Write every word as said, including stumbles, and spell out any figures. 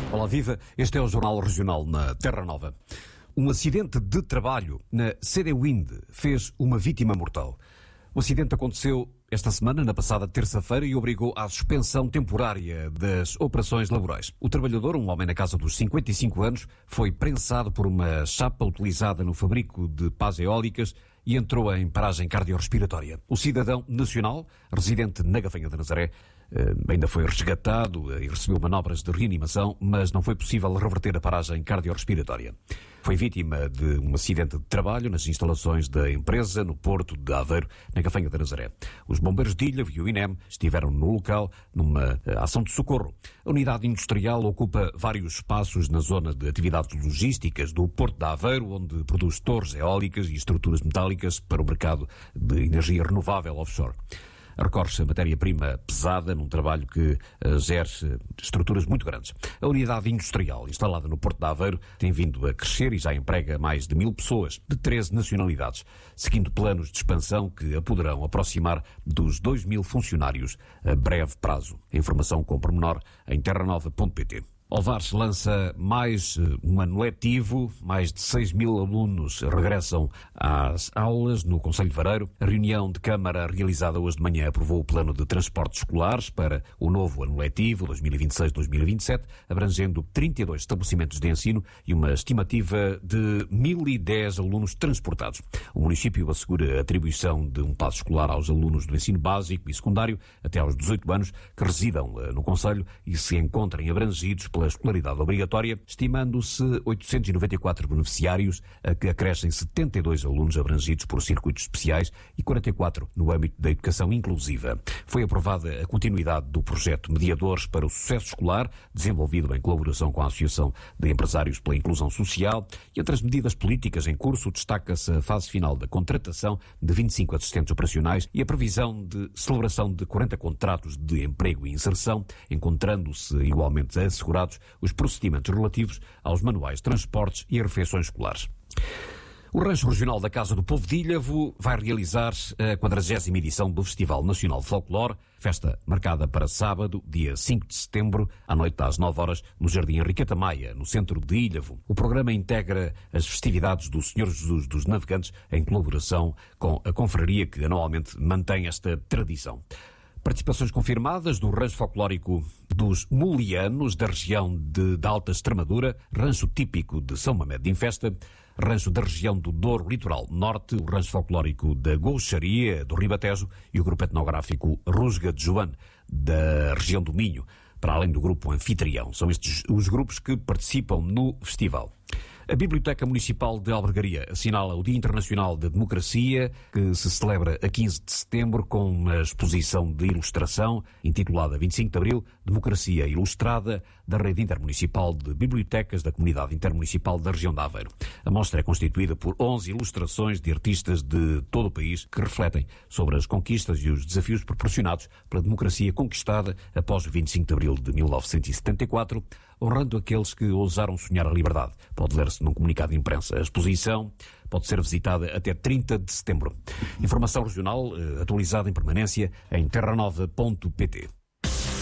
Olá, viva. Este é o Jornal Regional na Terra Nova. Um acidente de trabalho na C D Wind fez uma vítima mortal. O acidente aconteceu esta semana, na passada terça-feira, e obrigou à suspensão temporária das operações laborais. O trabalhador, um homem na casa dos cinquenta e cinco anos, foi prensado por uma chapa utilizada no fabrico de pás eólicas e entrou em paragem cardiorrespiratória. O cidadão nacional, residente na Gafanha de Nazaré, ainda foi resgatado e recebeu manobras de reanimação, mas não foi possível reverter a paragem cardiorrespiratória. Foi vítima de um acidente de trabalho nas instalações da empresa no Porto de Aveiro, na Gafanha de Nazaré. Os bombeiros de Ilhavo e o INEM estiveram no local numa ação de socorro. A unidade industrial ocupa vários espaços na zona de atividades logísticas do Porto de Aveiro, onde produz torres eólicas e estruturas metálicas para o mercado de energia renovável offshore. Recorre-se a matéria-prima pesada num trabalho que uh, gera estruturas muito grandes. A unidade industrial instalada no Porto de Aveiro tem vindo a crescer e já emprega mais de mil pessoas, de treze nacionalidades, seguindo planos de expansão que a poderão aproximar dos dois mil funcionários a breve prazo. A informação com pormenor em terra nova ponto pt. Olvares lança mais um ano letivo, mais de seis mil alunos regressam às aulas no Concelho de Vareiro. A reunião de Câmara realizada hoje de manhã aprovou o plano de transportes escolares para o novo ano letivo, dois mil e vinte e seis dois mil e vinte e sete, abrangendo trinta e dois estabelecimentos de ensino e uma estimativa de mil e dez alunos transportados. O município assegura a atribuição de um passe escolar aos alunos do ensino básico e secundário até aos dezoito anos que residam no Concelho e se encontrem abrangidos pela escolaridade obrigatória, estimando-se oitocentos e noventa e quatro beneficiários, a que acrescem setenta e dois alunos abrangidos por circuitos especiais e quarenta e quatro no âmbito da educação inclusiva. Foi aprovada a continuidade do projeto Mediadores para o Sucesso Escolar, desenvolvido em colaboração com a Associação de Empresários pela Inclusão Social, e entre as medidas políticas em curso destaca-se a fase final da contratação de vinte e cinco assistentes operacionais e a previsão de celebração de quarenta contratos de emprego e inserção, encontrando-se igualmente assegurados os procedimentos relativos aos manuais de transportes e refeições escolares. O Rancho Regional da Casa do Povo de Ilhavo vai realizar a quadragésima edição do Festival Nacional de Folclore, festa marcada para sábado, dia cinco de setembro, à noite às nove horas, no Jardim Henriqueta Maia, no centro de Ilhavo. O programa integra as festividades do Senhor Jesus dos Navegantes, em colaboração com a confraria que anualmente mantém esta tradição. Participações confirmadas do rancho folclórico dos Mulianos, da região de, da Alta Extremadura, rancho típico de São Mamede de Infesta, rancho da região do Douro Litoral Norte, o rancho folclórico da Goucharia, do Ribatejo e o grupo etnográfico Rusga de Joane, da região do Minho, para além do grupo anfitrião. São estes os grupos que participam no festival. A Biblioteca Municipal de Albergaria assinala o Dia Internacional da Democracia, que se celebra a quinze de setembro com uma exposição de ilustração intitulada vinte e cinco de Abril, Democracia Ilustrada, da Rede Intermunicipal de Bibliotecas da Comunidade Intermunicipal da região de Aveiro. A mostra é constituída por onze ilustrações de artistas de todo o país que refletem sobre as conquistas e os desafios proporcionados pela democracia conquistada após o vinte e cinco de Abril de mil novecentos e setenta e quatro, honrando aqueles que ousaram sonhar a liberdade. Pode ler-se num comunicado de imprensa. A exposição pode ser visitada até trinta de setembro. Informação regional atualizada em permanência em terra nova ponto pt.